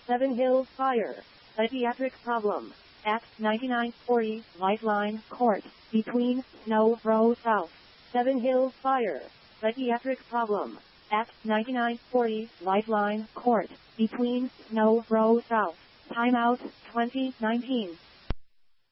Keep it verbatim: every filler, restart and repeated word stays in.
Seven Hills Fire. Psychiatric problem. At ninety-nine forty Lifeline Court. Between Snow Row South. Seven Hills Fire. Psychiatric problem. At ninety-nine forty Lifeline Court. Between Snow Row South. Timeout twenty nineteen.